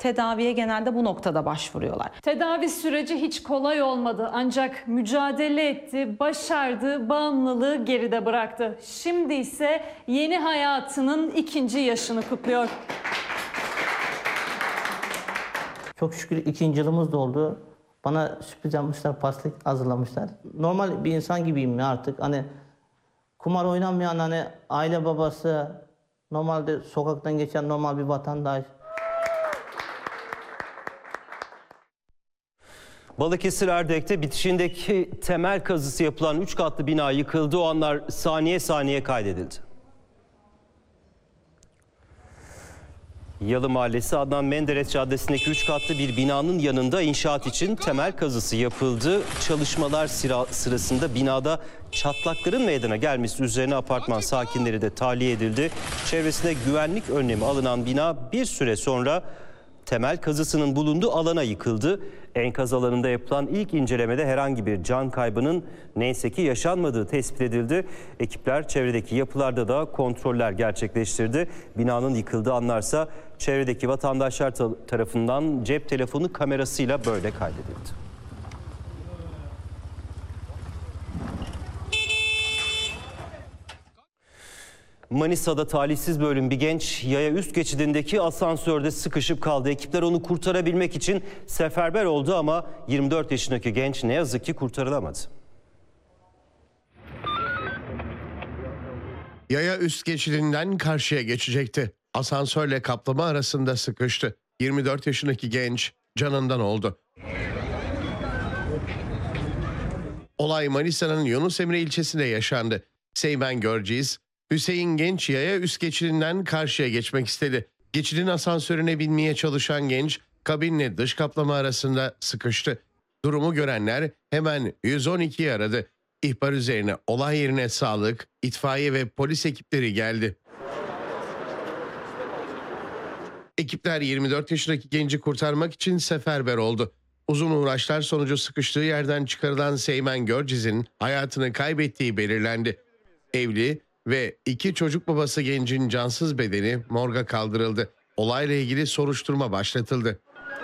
tedaviye genelde bu noktada başvuruyorlar. Tedavi süreci hiç kolay olmadı ancak mücadele etti, başardı, bağımlılığı geride bıraktı. Şimdi ise yeni hayatının 2. yaşını kutluyor. Çok şükür 2. yılımız da oldu. Bana sürpriz yapmışlar, pasta hazırlamışlar. Normal bir insan gibiyim ya artık. Hani kumar oynamayan, hani aile babası, normalde sokaktan geçen normal bir vatandaş. Balıkesir Erdek'te bitişindeki temel kazısı yapılan 3 katlı bina yıkıldı. O anlar saniye saniye kaydedildi. Yalı Mahallesi Adnan Menderes Caddesi'ndeki 3 katlı bir binanın yanında inşaat için temel kazısı yapıldı. Çalışmalar sırasında binada çatlakların meydana gelmesi üzerine apartman sakinleri de tahliye edildi. Çevresinde güvenlik önlemi alınan bina bir süre sonra temel kazısının bulunduğu alana yıkıldı. Enkaz alanında yapılan ilk incelemede herhangi bir can kaybının neyse ki yaşanmadığı tespit edildi. Ekipler çevredeki yapılarda da kontroller gerçekleştirdi. Binanın yıkıldığı anlarsa çevredeki vatandaşlar tarafından cep telefonu kamerasıyla böyle kaydedildi. Manisa'da talihsiz bir ölüm. Bir genç yaya üst geçidindeki asansörde sıkışıp kaldı. Ekipler onu kurtarabilmek için seferber oldu ama 24 yaşındaki genç ne yazık ki kurtarılamadı. Yaya üst geçidinden karşıya geçecekti. Asansörle kaplama arasında sıkıştı. 24 yaşındaki genç canından oldu. Olay Manisa'nın Yunus Emre ilçesinde yaşandı. Seymen Görciz, Hüseyin Genç yaya üst geçidinden karşıya geçmek istedi. Geçidin asansörüne binmeye çalışan genç kabinle dış kaplama arasında sıkıştı. Durumu görenler hemen 112'yi aradı. İhbar üzerine olay yerine sağlık, itfaiye ve polis ekipleri geldi. Ekipler 24 yaşındaki genci kurtarmak için seferber oldu. Uzun uğraşlar sonucu sıkıştığı yerden çıkarılan Seymen Görciz'in hayatını kaybettiği belirlendi. Evli ve 2 çocuk babası gencin cansız bedeni morga kaldırıldı. Olayla ilgili soruşturma başlatıldı.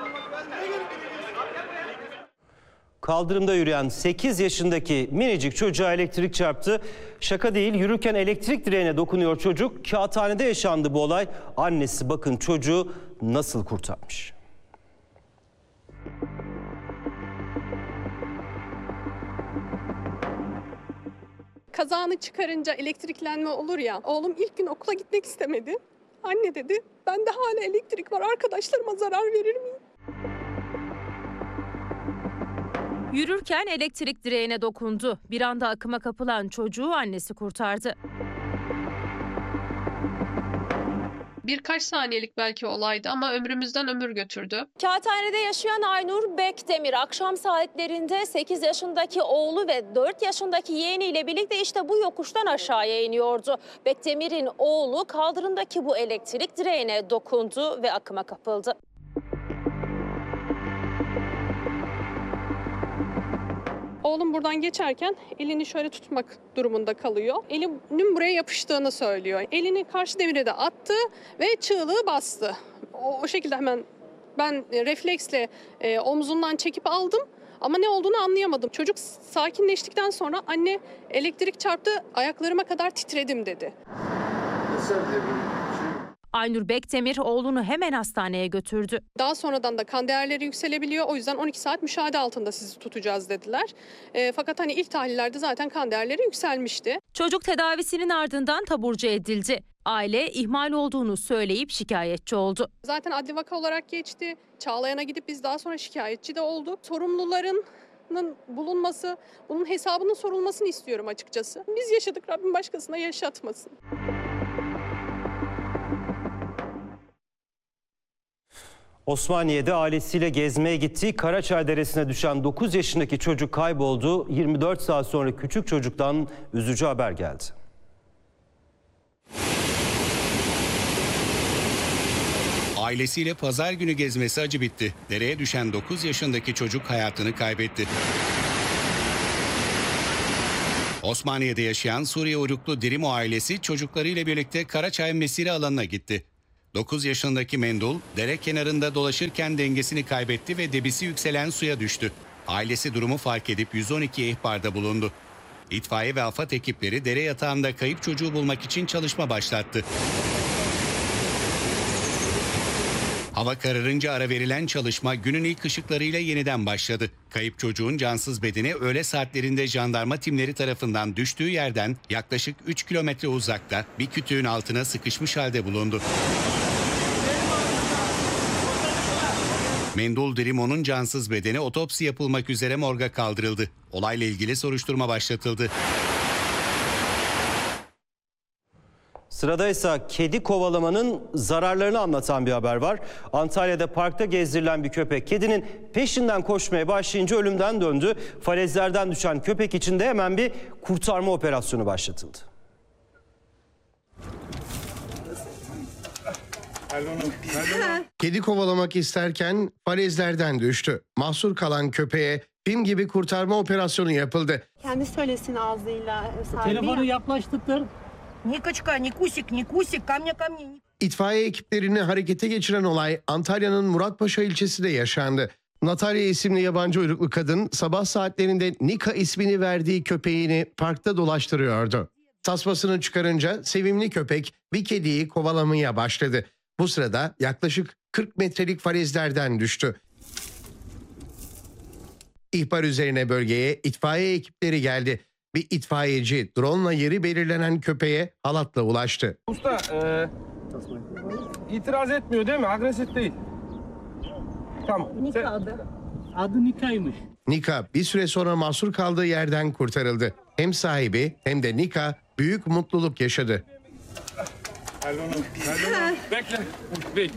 Kaldırımda yürüyen 8 yaşındaki minicik çocuğa elektrik çarptı. Şaka değil, yürürken elektrik direğine dokunuyor çocuk. Kağıthanede yaşandı bu olay. Annesi bakın çocuğu nasıl kurtarmış. Kazağını çıkarınca elektriklenme olur ya. Oğlum ilk gün okula gitmek istemedi. Anne dedi, bende hala elektrik var, arkadaşlarıma zarar verir miyim? Yürürken elektrik direğine dokundu. Bir anda akıma kapılan çocuğu annesi kurtardı. Birkaç saniyelik belki olaydı ama ömrümüzden ömür götürdü. Kağıthane'de yaşayan Aynur Bekdemir akşam saatlerinde 8 yaşındaki oğlu ve 4 yaşındaki yeğeniyle birlikte işte bu yokuştan aşağıya iniyordu. Bekdemir'in oğlu kaldırımdaki bu elektrik direğine dokundu ve akıma kapıldı. Oğlum buradan geçerken elini şöyle tutmak durumunda kalıyor. Elinin buraya yapıştığını söylüyor. Elini karşı demire de attı ve çığlığı bastı. O şekilde hemen ben refleksle omzundan çekip aldım. Ama ne olduğunu anlayamadım. Çocuk sakinleştikten sonra anne elektrik çarptı, ayaklarıma kadar titredim dedi. Aynur Bekdemir oğlunu hemen hastaneye götürdü. Daha sonradan da kan değerleri yükselebiliyor. O yüzden 12 saat müşahede altında sizi tutacağız dediler. Fakat hani ilk tahlillerde zaten kan değerleri yükselmişti. Çocuk tedavisinin ardından taburcu edildi. Aile ihmal olduğunu söyleyip şikayetçi oldu. Zaten adli vaka olarak geçti. Çağlayan'a gidip biz daha sonra şikayetçi de olduk. Sorumluların bulunması, bunun hesabının sorulmasını istiyorum açıkçası. Biz yaşadık, Rabbim başkasına yaşatmasın. Osmaniye'de ailesiyle gezmeye gittiği Karaçay Deresi'ne düşen 9 yaşındaki çocuk kayboldu. 24 saat sonra küçük çocuktan üzücü haber geldi. Ailesiyle pazar günü gezmesi acı bitti. Dereye düşen 9 yaşındaki çocuk hayatını kaybetti. Osmaniye'de yaşayan Suriye uyruklu Dirimo ailesi çocuklarıyla birlikte Karaçay Mesire alanına gitti. 9 yaşındaki Mendul dere kenarında dolaşırken dengesini kaybetti ve debisi yükselen suya düştü. Ailesi durumu fark edip 112'ye ihbarda bulundu. İtfaiye ve AFAD ekipleri dere yatağında kayıp çocuğu bulmak için çalışma başlattı. Hava kararınca ara verilen çalışma günün ilk ışıklarıyla yeniden başladı. Kayıp çocuğun cansız bedeni öğle saatlerinde jandarma timleri tarafından düştüğü yerden yaklaşık 3 kilometre uzakta bir kütüğün altına sıkışmış halde bulundu. Mendul Dirimo'nun cansız bedeni otopsi yapılmak üzere morga kaldırıldı. Olayla ilgili soruşturma başlatıldı. Sırada ise kedi kovalamanın zararlarını anlatan bir haber var. Antalya'da parkta gezdirilen bir köpek kedinin peşinden koşmaya başlayınca ölümden döndü. Falezlerden düşen köpek için de hemen bir kurtarma operasyonu başlatıldı. Kedi kovalamak isterken falezlerden düştü. Mahsur kalan köpeğe film gibi kurtarma operasyonu yapıldı. Kendi söylesin ağzıyla. Telefonu yaklaştırdır. Никочка, не кусик, не кусик, камня ко мне. İtfaiye ekiplerini harekete geçiren olay Antalya'nın Muratpaşa ilçesinde yaşandı. Natalya isimli yabancı uyruklu kadın sabah saatlerinde Nika ismini verdiği köpeğini parkta dolaştırıyordu. Tasmasını çıkarınca sevimli köpek bir kediyi kovalamaya başladı. Bu sırada yaklaşık 40 metrelik falezlerden düştü. İhbar üzerine bölgeye itfaiye ekipleri geldi. Bir itfaiyeci drone'la yeri belirlenen köpeğe halatla ulaştı. Usta itiraz etmiyor değil mi? Agresif değil. Tamam. Nika adı. Adı Nika'ymış. Nika bir süre sonra mahsur kaldığı yerden kurtarıldı. Hem sahibi hem de Nika büyük mutluluk yaşadı. Bekle. Bekle.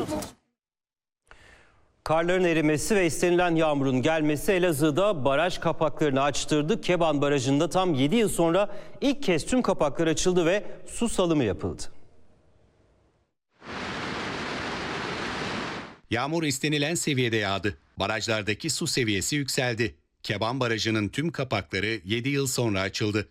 Karların erimesi ve istenilen yağmurun gelmesi Elazığ'da baraj kapaklarını açtırdı. Keban Barajı'nda tam 7 yıl sonra ilk kez tüm kapaklar açıldı ve su salımı yapıldı. Yağmur istenilen seviyede yağdı. Barajlardaki su seviyesi yükseldi. Keban Barajı'nın tüm kapakları 7 yıl sonra açıldı.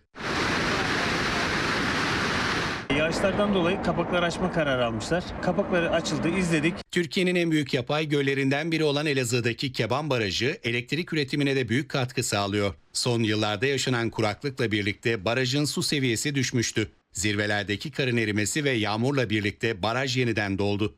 Yağışlardan dolayı kapakları açma kararı almışlar. Kapakları açıldı, izledik. Türkiye'nin en büyük yapay göllerinden biri olan Elazığ'daki Keban Barajı elektrik üretimine de büyük katkı sağlıyor. Son yıllarda yaşanan kuraklıkla birlikte barajın su seviyesi düşmüştü. Zirvelerdeki karın erimesi ve yağmurla birlikte baraj yeniden doldu.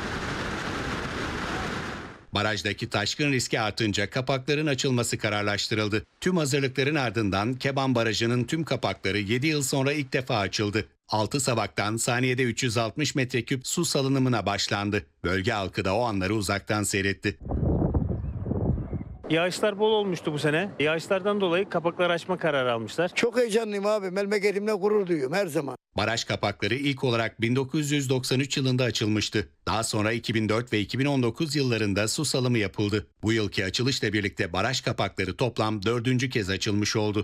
Barajdaki taşkın riski artınca kapakların açılması kararlaştırıldı. Tüm hazırlıkların ardından Keban Barajı'nın tüm kapakları 7 yıl sonra ilk defa açıldı. 6 savaktan saniyede 360 metreküp su salınımına başlandı. Bölge halkı da o anları uzaktan seyretti. Yağışlar bol olmuştu bu sene. Yağışlardan dolayı kapakları açma kararı almışlar. Çok heyecanlıyım abi. Memleketimle gurur duyuyorum her zaman. Baraj kapakları ilk olarak 1993 yılında açılmıştı. Daha sonra 2004 ve 2019 yıllarında su salımı yapıldı. Bu yılki açılışla birlikte baraj kapakları toplam 4. kez açılmış oldu.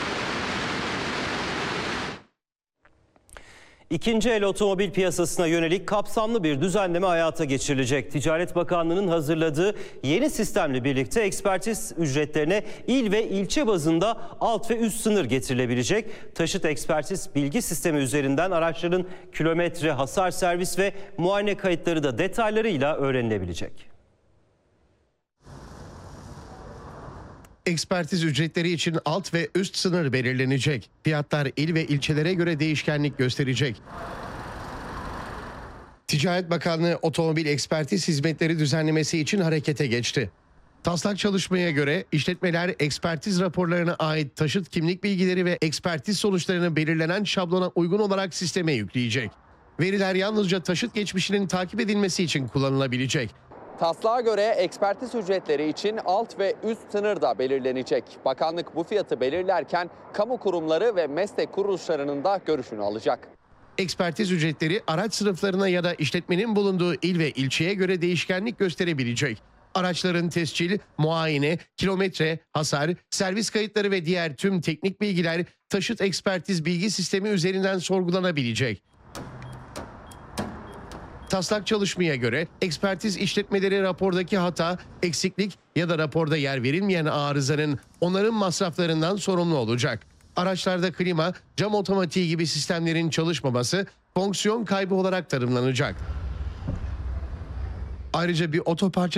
İkinci el otomobil piyasasına yönelik kapsamlı bir düzenleme hayata geçirilecek. Ticaret Bakanlığı'nın hazırladığı yeni sistemle birlikte ekspertiz ücretlerine il ve ilçe bazında alt ve üst sınır getirilebilecek. Taşıt ekspertiz bilgi sistemi üzerinden araçların kilometre, hasar, servis ve muayene kayıtları da detaylarıyla öğrenilebilecek. Ekspertiz ücretleri için alt ve üst sınır belirlenecek. Fiyatlar il ve ilçelere göre değişkenlik gösterecek. Ticaret Bakanlığı otomobil ekspertiz hizmetleri düzenlemesi için harekete geçti. Taslak çalışmaya göre işletmeler ekspertiz raporlarına ait taşıt kimlik bilgileri ve ekspertiz sonuçlarını belirlenen şablona uygun olarak sisteme yükleyecek. Veriler yalnızca taşıt geçmişinin takip edilmesi için kullanılabilecek. Taslağa göre ekspertiz ücretleri için alt ve üst sınır da belirlenecek. Bakanlık bu fiyatı belirlerken kamu kurumları ve meslek kuruluşlarının da görüşünü alacak. Ekspertiz ücretleri araç sınıflarına ya da işletmenin bulunduğu il ve ilçeye göre değişkenlik gösterebilecek. Araçların tescil, muayene, kilometre, hasar, servis kayıtları ve diğer tüm teknik bilgiler taşıt ekspertiz bilgi sistemi üzerinden sorgulanabilecek. Taslak çalışmaya göre ekspertiz işletmeleri rapordaki hata, eksiklik ya da raporda yer verilmeyen arızanın onarım masraflarından sorumlu olacak. Araçlarda klima, cam otomatiği gibi sistemlerin çalışmaması fonksiyon kaybı olarak tanımlanacak. Ayrıca bir otoparça